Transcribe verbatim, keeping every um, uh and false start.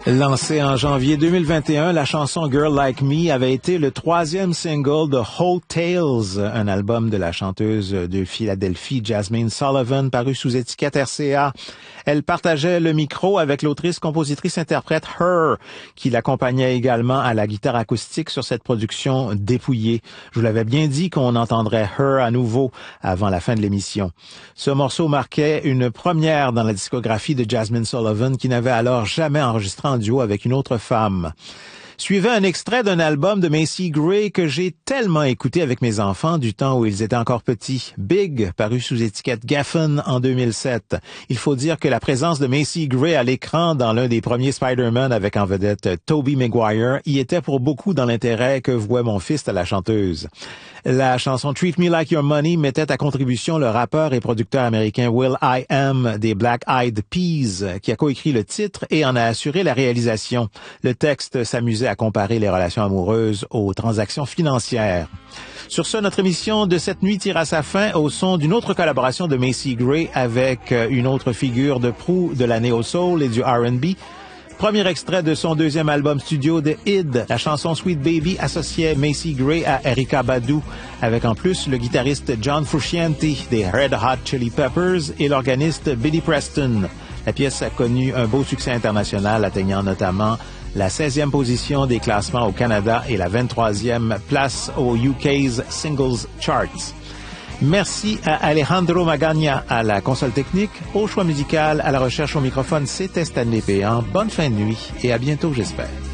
Lancée en janvier deux mille vingt et un, la chanson Girl Like Me avait été le troisième single de Whole Tales, un album de la chanteuse de Philadelphie Jasmine Sullivan paru sous étiquette R C A. Elle partageait le micro avec l'autrice, compositrice, interprète Her, qui l'accompagnait également à la guitare acoustique sur cette production dépouillée. Je vous l'avais bien dit qu'on entendrait Her à nouveau avant la fin de l'émission. Ce morceau marquait une première dans la discographie de Jasmine Sullivan, qui n'avait alors jamais enregistré en duo avec une autre femme. Suivait un extrait d'un album de Macy Gray que j'ai tellement écouté avec mes enfants du temps où ils étaient encore petits. Big, paru sous étiquette Geffen en deux mille sept. Il faut dire que la présence de Macy Gray à l'écran dans l'un des premiers Spider-Man avec en vedette Tobey Maguire y était pour beaucoup dans l'intérêt que vouait mon fils à la chanteuse. La chanson Treat Me Like Your Money mettait à contribution le rappeur et producteur américain Will I Am des Black Eyed Peas, qui a coécrit le titre et en a assuré la réalisation. Le texte s'amusait à comparer les relations amoureuses aux transactions financières. Sur ce, notre émission de cette nuit tire à sa fin au son d'une autre collaboration de Macy Gray avec une autre figure de proue de la néo-soul et du R and B. Premier extrait de son deuxième album studio de Id, la chanson Sweet Baby associait Macy Gray à Erykah Badu, avec en plus le guitariste John Frusciante des Red Hot Chili Peppers et l'organiste Billy Preston. La pièce a connu un beau succès international, atteignant notamment la seizième position des classements au Canada et la vingt-troisième place au U K's Singles Charts. Merci à Alejandro Magagna à la console technique, au choix musical, à la recherche au microphone, c'était Stanley Péan. Bonne fin de nuit et à bientôt, j'espère.